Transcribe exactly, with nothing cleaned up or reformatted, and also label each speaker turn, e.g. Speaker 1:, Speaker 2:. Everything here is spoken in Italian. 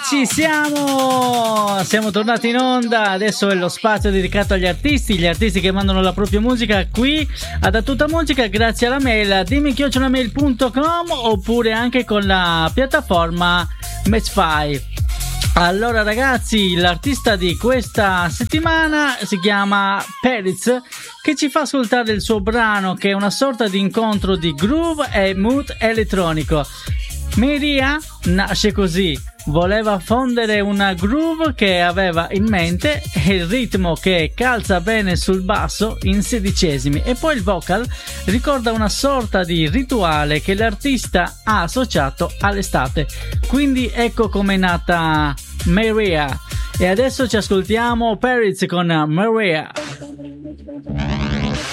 Speaker 1: ci siamo! Siamo tornati in onda, adesso è lo spazio dedicato agli artisti, gli artisti che mandano la propria musica qui ad A Tutta Musica grazie alla mail dimmi chiocciola mail punto com oppure anche con la piattaforma Matchfy. Allora ragazzi, l'artista di questa settimana si chiama Peritz, che ci fa ascoltare il suo brano che è una sorta di incontro di groove e mood elettronico. Maria nasce così, voleva fondere una groove che aveva in mente e il ritmo che calza bene sul basso in sedicesimi e poi il vocal ricorda una sorta di rituale che l'artista ha associato all'estate. Quindi ecco com'è nata Maria e adesso ci ascoltiamo Peritz con Maria.